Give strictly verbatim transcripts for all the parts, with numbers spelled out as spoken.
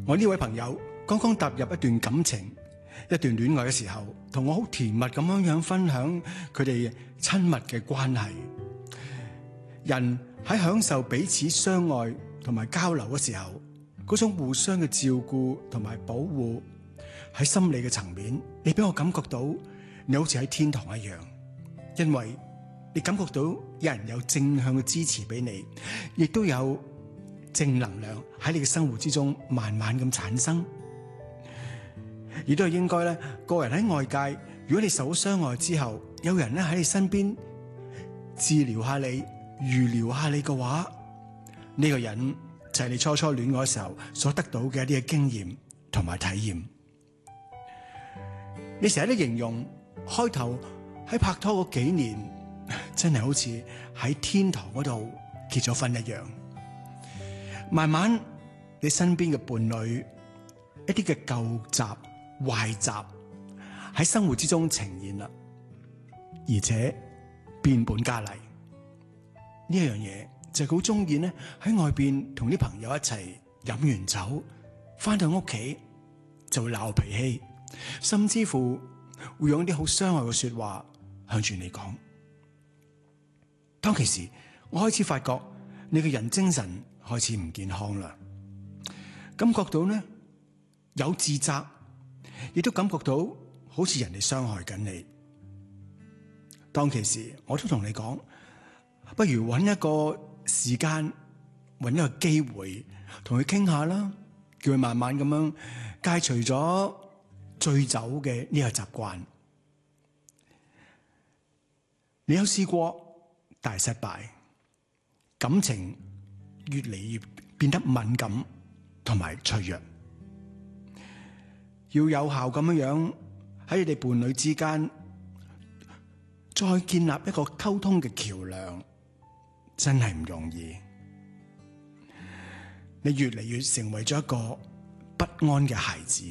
我呢位朋友剛剛踏入一段感情、一段戀愛嘅時候，同我好甜蜜咁樣樣分享佢哋親密嘅關係。人喺享受彼此相愛同埋交流嘅時候，嗰種互相嘅照顧同埋保護，喺心理嘅層面，你俾我感覺到你好似喺天堂一樣，因為你感覺到有人有正向嘅支持俾你，亦都有正能量喺你嘅生活之中慢慢咁產生。亦都係應該咧，個人喺外界，如果你受咗傷害之後，有人咧喺你身邊治療下你、預療下你嘅話，呢個人就係你初初戀愛嘅時候所得到嘅一啲嘅經驗同埋體驗。你成日都形容開頭喺拍拖嗰幾年，真係好似喺天堂嗰度結咗婚一樣。慢慢你身邊嘅伴侶一啲嘅舊習壞習喺生活之中呈現啦，而且變本加厲。呢一樣嘢就係佢好中意咧，喺外邊同啲朋友一齊飲完酒，翻到屋企就會鬧脾氣，甚至乎會用啲好傷害嘅說話向住你講。當其時，我開始發覺你嘅人精神開始唔健康啦，感覺到呢有自責，亦都感覺到好似人哋傷害緊你。當其時，我都同你講，不如揾一個時間，揾一個機會，同佢傾下啦，叫佢慢慢咁樣戒除咗醉酒嘅呢個習慣。你有試過？大失敗，感情越嚟越變得敏感同埋脆弱，要有效咁樣樣喺你哋伴侶之間再建立一個溝通嘅橋梁，真係唔容易。你越嚟越成為咗一個不安嘅孩子，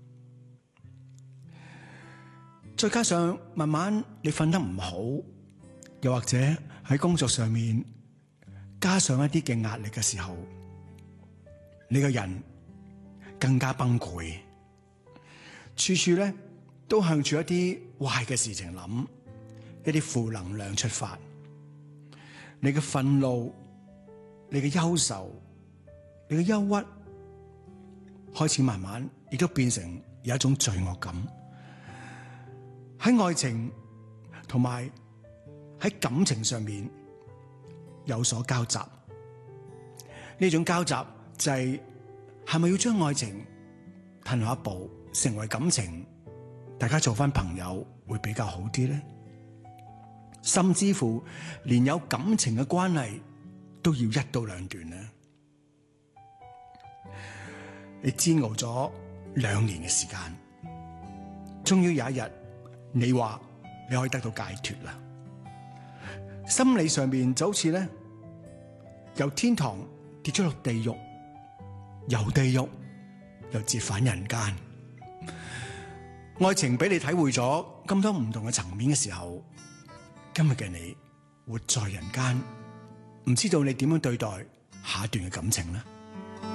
再加上慢慢你瞓得唔好，又或者喺工作上面加上一啲嘅壓力嘅時候，你個人更加崩潰，處處咧都向住一啲壞嘅事情諗，一啲負能量出發。你嘅憤怒、你嘅憂愁、你嘅憂鬱，開始慢慢亦都變成有一種罪惡感。喺愛情同埋喺感情上面有所交集，呢種交集就係係咪要將愛情褪後一步，成為感情，大家做翻朋友會比較好啲咧？甚至乎連有感情嘅關係都要一刀兩斷咧？你煎熬咗兩年嘅時間，終於有一日你話你可以得到解脫啦。心理上面就好似咧，由天堂跌咗落地獄，由地獄又折返人間。愛情俾你體會咗咁多唔同嘅層面嘅時候，今日嘅你活在人間，唔知道你點樣對待下一段嘅感情呢？